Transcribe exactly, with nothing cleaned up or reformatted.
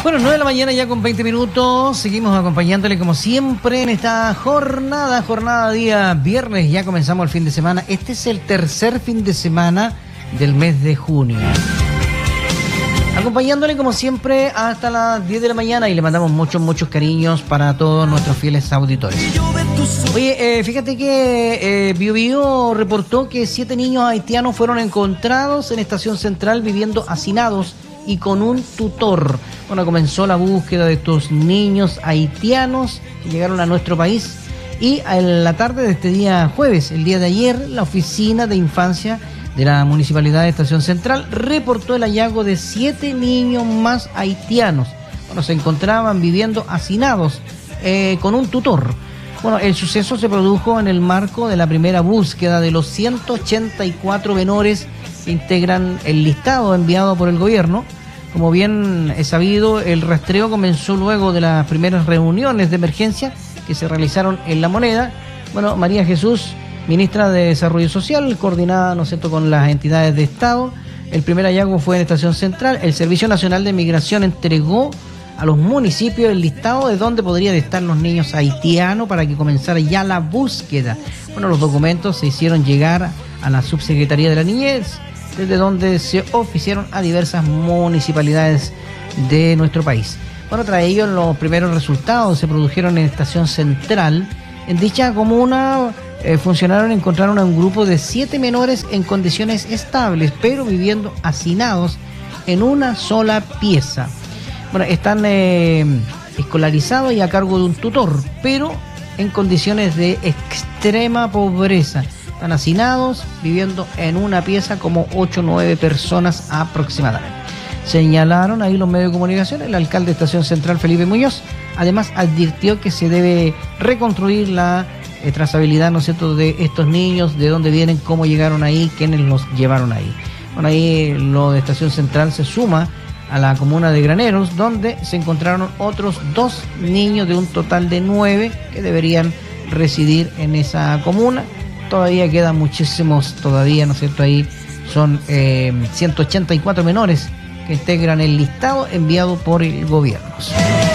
Bueno, nueve de la mañana ya con veinte minutos, seguimos acompañándole como siempre en esta jornada, jornada día viernes, ya comenzamos el fin de semana. Este es el tercer fin de semana del mes de junio. Acompañándole como siempre hasta las diez de la mañana y le mandamos muchos, muchos cariños para todos nuestros fieles auditores. Oye, eh, fíjate que eh, Bio Bio reportó que siete niños haitianos fueron encontrados en Estación Central viviendo hacinados y con un tutor. Bueno, comenzó la búsqueda de estos niños haitianos que llegaron a nuestro país y en la tarde de este día jueves, el día de ayer, la Oficina de Infancia de la Municipalidad de Estación Central reportó el hallazgo de siete niños más haitianos. Bueno, se encontraban viviendo hacinados eh, con un tutor. Bueno, el suceso se produjo en el marco de la primera búsqueda de los ciento ochenta y cuatro menores que integran el listado enviado por el gobierno. Como bien es sabido, el rastreo comenzó luego de las primeras reuniones de emergencia que se realizaron en La Moneda. Bueno, María Jesús, ministra de Desarrollo Social, coordinada, ¿no es cierto?, con las entidades de Estado. El primer hallazgo fue en Estación Central. El Servicio Nacional de Migración entregó a los municipios el listado de dónde podrían estar los niños haitianos para que comenzara ya la búsqueda. Bueno, los documentos se hicieron llegar a la Subsecretaría de la Niñez, desde donde se oficiaron a diversas municipalidades de nuestro país. Bueno, tras ello, los primeros resultados se produjeron en Estación Central. En dicha comuna, eh, funcionaron encontraron a un grupo de siete menores en condiciones estables, pero viviendo hacinados en una sola pieza. Bueno, están eh, escolarizados y a cargo de un tutor, pero en condiciones de extrema pobreza. Están hacinados, viviendo en una pieza como ocho o nueve personas aproximadamente. Señalaron ahí los medios de comunicación, el alcalde de Estación Central, Felipe Muñoz, además advirtió que se debe reconstruir la eh, trazabilidad, ¿no es cierto?, de estos niños, de dónde vienen, cómo llegaron ahí, quiénes los llevaron ahí. Bueno, ahí lo de Estación Central se suma a la comuna de Graneros, donde se encontraron otros dos niños de un total de nueve que deberían residir en esa comuna. Todavía quedan muchísimos, todavía, ¿no es cierto? Ahí son eh, ciento ochenta y cuatro menores que integran el listado enviado por el gobierno.